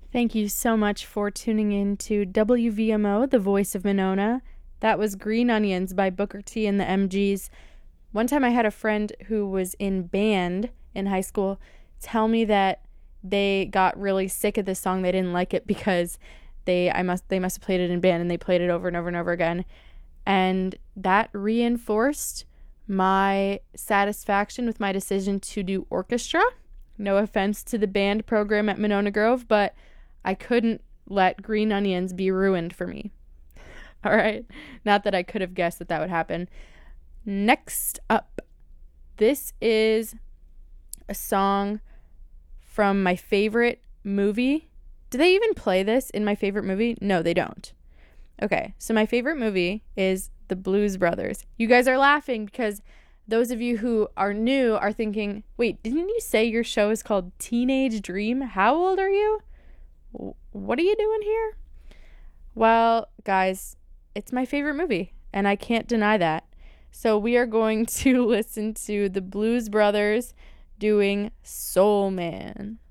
Thank you so much for tuning in to WVMO, the voice of Monona. That was Green Onions by Booker T and the MGs. One time I had a friend who was in band in high school tell me that they got really sick of this song. They didn't like it because they must have played it in band and they played it over and over and over again. And that reinforced my satisfaction with my decision to do orchestra. No offense to the band program at Monona Grove, but I couldn't let Green Onions be ruined for me. All right. Not that I could have guessed that that would happen. Next up, this is a song from my favorite movie. Do they even play this in my favorite movie? No, they don't. Okay, so my favorite movie is The Blues Brothers. You guys are laughing because those of you who are new are thinking, wait, didn't you say your show is called Teenage Dream? How old are you? What are you doing here? Well, guys, it's my favorite movie, and I can't deny that. So we are going to listen to the Blues Brothers doing Soul Man.